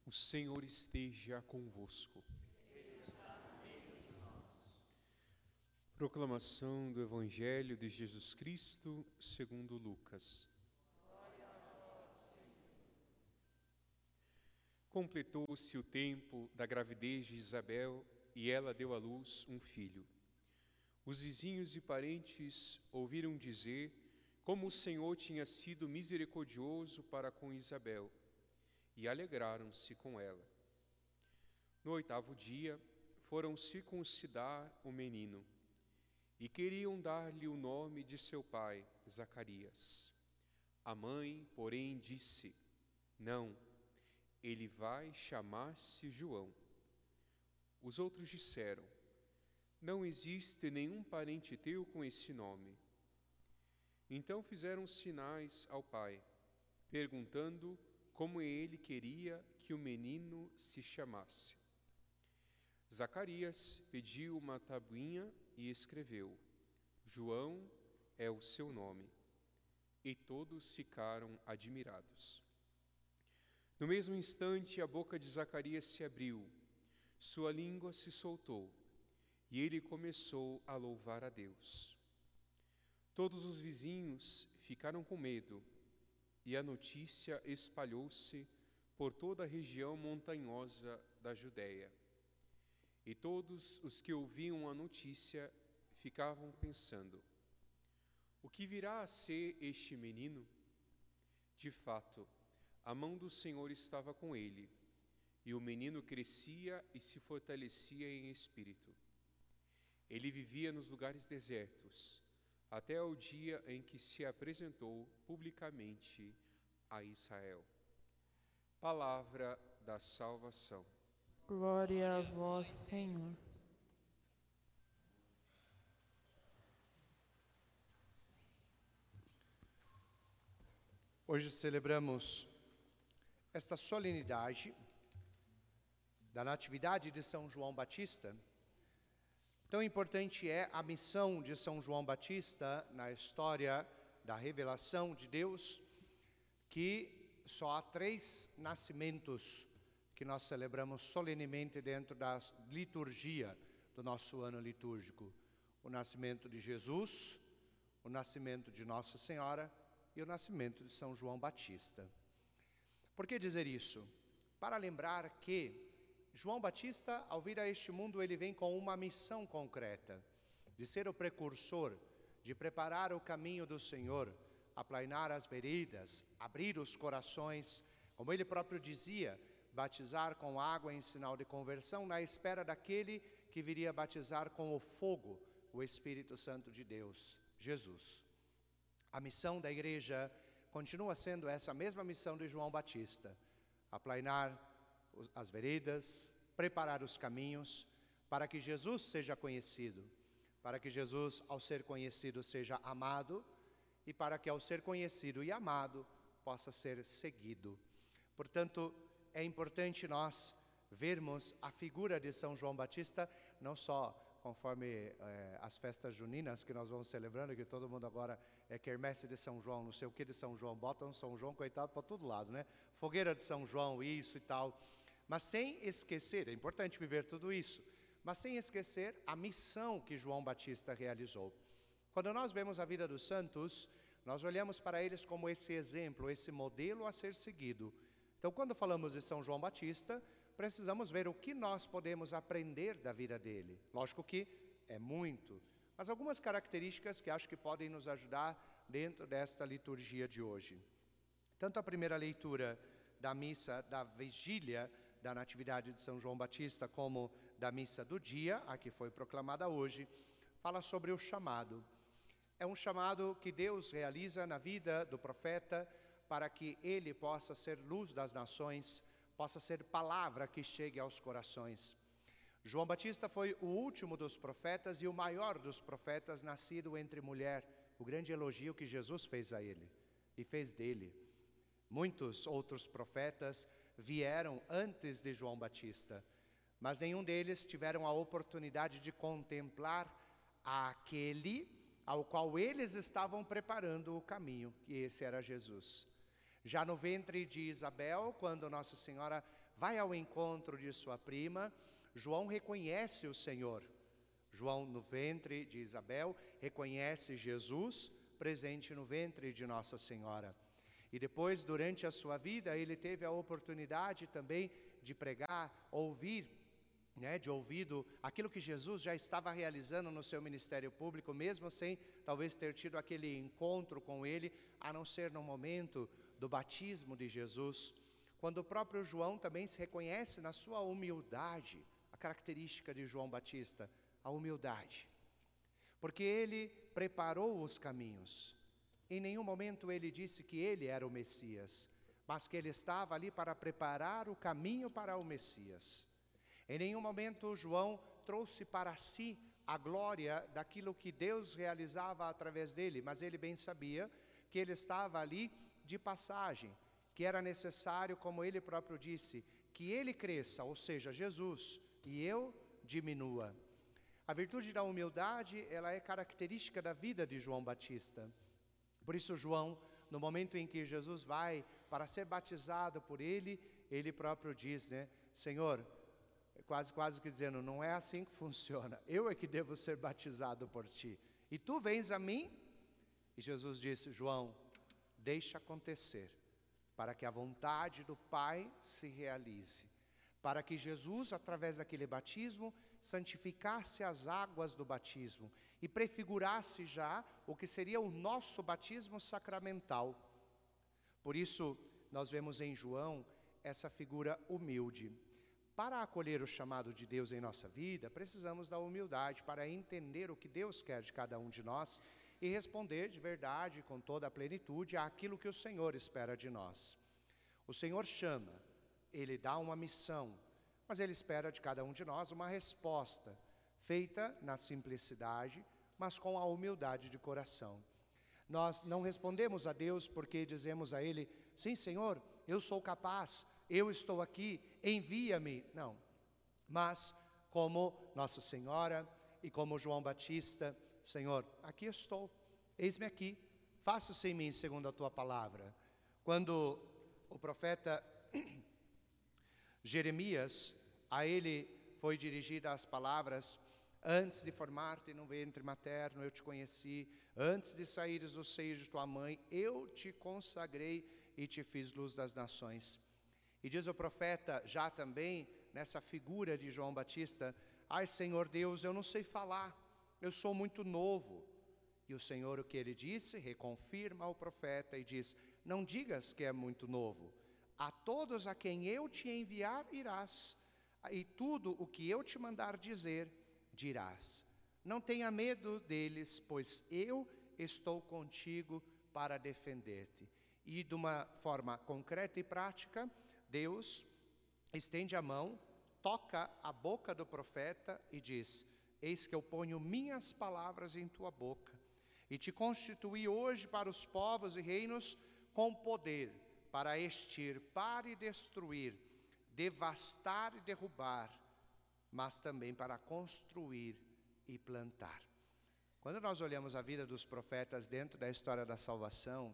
O Senhor esteja convosco. Proclamação do Evangelho de Jesus Cristo segundo Lucas. Completou-se o tempo da gravidez de Isabel e ela deu à luz um filho. Os vizinhos e parentes ouviram dizer como o Senhor tinha sido misericordioso para com Isabel e alegraram-se com ela. No 8º dia, foram circuncidar o menino e queriam dar-lhe o nome de seu pai, Zacarias. A mãe, porém, disse: Não, ele vai chamar-se João. Os outros disseram: Não existe nenhum parente teu com esse nome. Então fizeram sinais ao pai, perguntando como ele queria que o menino se chamasse. Zacarias pediu uma tabuinha e escreveu: João é o seu nome. E todos ficaram admirados. No mesmo instante, a boca de Zacarias se abriu, sua língua se soltou, e ele começou a louvar a Deus. Todos os vizinhos ficaram com medo, e a notícia espalhou-se por toda a região montanhosa da Judéia. E todos os que ouviam a notícia ficavam pensando: o que virá a ser este menino? De fato, a mão do Senhor estava com ele, e o menino crescia e se fortalecia em espírito. Ele vivia nos lugares desertos, até o dia em que se apresentou publicamente a Israel. Palavra da salvação. Glória a vós, Senhor. Hoje celebramos esta solenidade da Natividade de São João Batista. Tão importante é a missão de São João Batista na história da revelação de Deus, que só há 3 nascimentos que nós celebramos solenemente dentro da liturgia do nosso ano litúrgico: o nascimento de Jesus, o nascimento de Nossa Senhora e o nascimento de São João Batista. Por que dizer isso? Para lembrar que João Batista, ao vir a este mundo, ele vem com uma missão concreta, de ser o precursor, de preparar o caminho do Senhor, aplainar as veredas, abrir os corações, como ele próprio dizia, batizar com água em sinal de conversão, na espera daquele que viria batizar com o fogo, o Espírito Santo de Deus, Jesus. A missão da igreja continua sendo essa mesma missão de João Batista: aplainar as veredas, preparar os caminhos para que Jesus seja conhecido, para que Jesus, ao ser conhecido, seja amado, e para que, ao ser conhecido e amado, possa ser seguido. Portanto, é importante nós vermos a figura de São João Batista, não só conforme as festas juninas que nós vamos celebrando, que todo mundo agora é quermesse de São João, não sei o que de São João, botam São João, coitado, para todo lado, né? Fogueira de São João, isso e tal. Mas sem esquecer, é importante viver tudo isso, mas sem esquecer a missão que João Batista realizou. Quando nós vemos a vida dos santos, nós olhamos para eles como esse exemplo, esse modelo a ser seguido. Então, quando falamos de São João Batista, precisamos ver o que nós podemos aprender da vida dele. Lógico que é muito, mas algumas características que acho que podem nos ajudar dentro desta liturgia de hoje. Tanto a primeira leitura da missa da vigília da Natividade de São João Batista, como da missa do dia, a que foi proclamada hoje, fala sobre o chamado. É um chamado que Deus realiza na vida do profeta para que ele possa ser luz das nações, possa ser palavra que chegue aos corações. João Batista foi o último dos profetas e o maior dos profetas, nascido entre mulher, o grande elogio que Jesus fez a ele e fez dele. Muitos outros profetas vieram antes de João Batista, mas nenhum deles tiveram a oportunidade de contemplar aquele ao qual eles estavam preparando o caminho, que esse era Jesus. Já no ventre de Isabel, quando Nossa Senhora vai ao encontro de sua prima. João reconhece o Senhor. João, no ventre de Isabel, reconhece Jesus presente no ventre de Nossa Senhora. E depois, durante a sua vida, ele teve a oportunidade também de pregar, ouvir, de ouvido, aquilo que Jesus já estava realizando no seu ministério público, mesmo sem talvez ter tido aquele encontro com ele, a não ser no momento do batismo de Jesus, quando o próprio João também se reconhece na sua humildade, a característica de João Batista, a humildade. Porque ele preparou os caminhos. Em nenhum momento ele disse que ele era o Messias, mas que ele estava ali para preparar o caminho para o Messias. Em nenhum momento João trouxe para si a glória daquilo que Deus realizava através dele, mas ele bem sabia que ele estava ali de passagem, que era necessário, como ele próprio disse, que ele cresça, ou seja, Jesus, e eu diminua. A virtude da humildade, ela é característica da vida de João Batista. Por isso João, no momento em que Jesus vai para ser batizado por ele, ele próprio diz, Senhor, quase que dizendo, não é assim que funciona, eu é que devo ser batizado por ti, e tu vens a mim? E Jesus disse, João, deixa acontecer, para que a vontade do Pai se realize, para que Jesus, através daquele batismo, santificasse as águas do batismo e prefigurasse já o que seria o nosso batismo sacramental. Por isso, nós vemos em João essa figura humilde. Para acolher o chamado de Deus em nossa vida, precisamos da humildade para entender o que Deus quer de cada um de nós e responder de verdade, com toda a plenitude, àquilo que o Senhor espera de nós. O Senhor chama, Ele dá uma missão, mas Ele espera de cada um de nós uma resposta, feita na simplicidade, mas com a humildade de coração. Nós não respondemos a Deus porque dizemos a Ele, sim, Senhor, eu sou capaz, eu estou aqui, envia-me. Não, mas como Nossa Senhora e como João Batista, Senhor, aqui estou, eis-me aqui, faça-se em mim segundo a Tua palavra. Quando o profeta Jeremias, a ele foi dirigida as palavras, antes de formar-te no ventre materno eu te conheci, antes de saíres do seio de tua mãe eu te consagrei e te fiz luz das nações. E diz o profeta, já também nessa figura de João Batista, ai Senhor Deus, eu não sei falar, eu sou muito novo. E o Senhor, o que ele disse, reconfirma ao profeta e diz, não digas que é muito novo, a todos a quem eu te enviar irás, e tudo o que eu te mandar dizer, dirás. Não tenha medo deles, pois eu estou contigo para defender-te. E de uma forma concreta e prática, Deus estende a mão, toca a boca do profeta e diz, eis que eu ponho minhas palavras em tua boca, e te constituí hoje para os povos e reinos com poder, para extirpar e destruir, devastar e derrubar, mas também para construir e plantar. Quando nós olhamos a vida dos profetas dentro da história da salvação,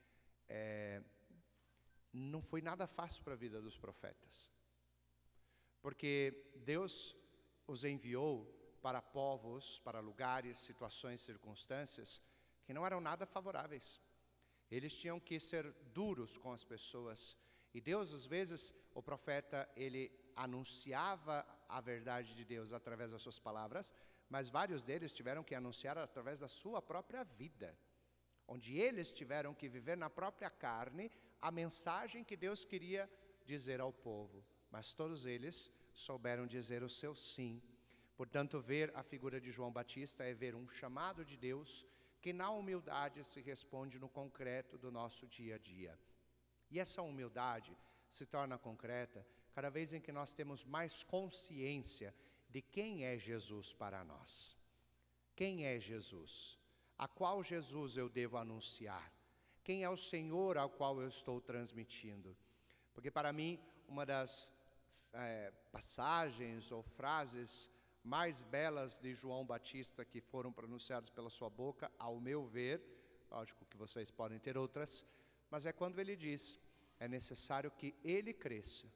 não foi nada fácil para a vida dos profetas, porque Deus os enviou para povos, para lugares, situações, circunstâncias que não eram nada favoráveis. Eles tinham que ser duros com as pessoas. E Deus, às vezes, o profeta, ele anunciava a verdade de Deus através das suas palavras, mas vários deles tiveram que anunciar através da sua própria vida, onde eles tiveram que viver na própria carne a mensagem que Deus queria dizer ao povo. Mas todos eles souberam dizer o seu sim. Portanto, ver a figura de João Batista é ver um chamado de Deus que na humildade se responde no concreto do nosso dia a dia. E essa humildade se torna concreta cada vez em que nós temos mais consciência de quem é Jesus para nós. Quem é Jesus? A qual Jesus eu devo anunciar? Quem é o Senhor ao qual eu estou transmitindo? Porque para mim, uma das passagens ou frases mais belas de João Batista que foram pronunciadas pela sua boca, ao meu ver, lógico que vocês podem ter outras, mas é quando ele diz, é necessário que ele cresça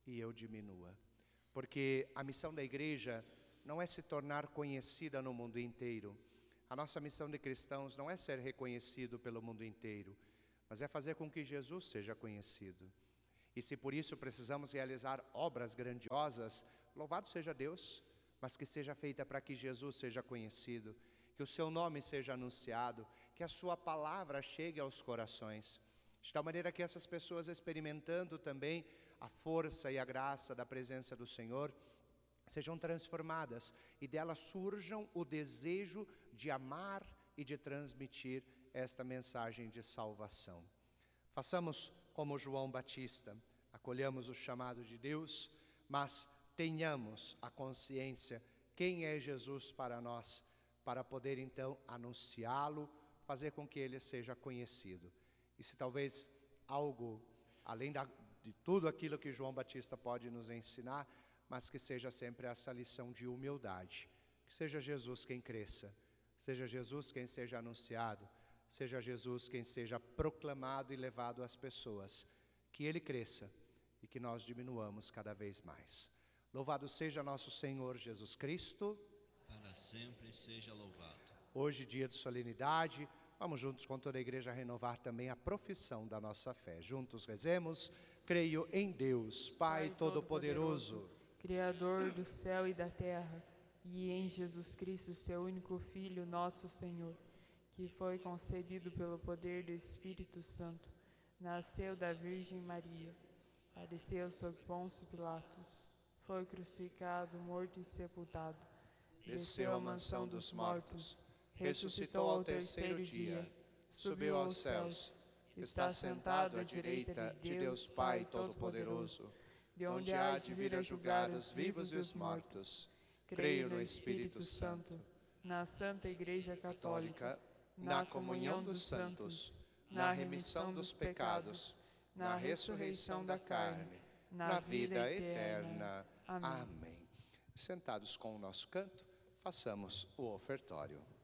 e eu diminua. Porque a missão da igreja não é se tornar conhecida no mundo inteiro. A nossa missão de cristãos não é ser reconhecido pelo mundo inteiro, mas é fazer com que Jesus seja conhecido. E se por isso precisamos realizar obras grandiosas, louvado seja Deus, mas que seja feita para que Jesus seja conhecido, que o seu nome seja anunciado, que a sua palavra chegue aos corações, de tal maneira que essas pessoas, experimentando também a força e a graça da presença do Senhor, sejam transformadas e delas surjam o desejo de amar e de transmitir esta mensagem de salvação. Façamos como João Batista, acolhamos o chamado de Deus, mas tenhamos a consciência quem é Jesus para nós, para poder então anunciá-lo, fazer com que ele seja conhecido. E se talvez algo, além de tudo aquilo que João Batista pode nos ensinar, mas que seja sempre essa lição de humildade, que seja Jesus quem cresça, seja Jesus quem seja anunciado, seja Jesus quem seja proclamado e levado às pessoas, que ele cresça e que nós diminuamos cada vez mais. Louvado seja nosso Senhor Jesus Cristo. Para sempre seja louvado. Hoje, dia de solenidade, vamos juntos com toda a igreja renovar também a profissão da nossa fé. Juntos rezemos. Creio em Deus, Pai Todo-Poderoso, Criador do céu e da terra, e em Jesus Cristo, seu único Filho, nosso Senhor, que foi concebido pelo poder do Espírito Santo, nasceu da Virgem Maria, padeceu sob Pôncio Pilatos, foi crucificado, morto e sepultado, desceu à mansão dos mortos, ressuscitou ao terceiro dia, subiu aos céus, está sentado à direita de Deus Pai Todo-Poderoso, de onde há de vir a julgar os vivos e os mortos. Creio no Espírito Santo, na Santa Igreja Católica, na comunhão dos santos, na remissão dos pecados, na ressurreição da carne, na vida eterna. Amém. Sentados com o nosso canto, façamos o ofertório.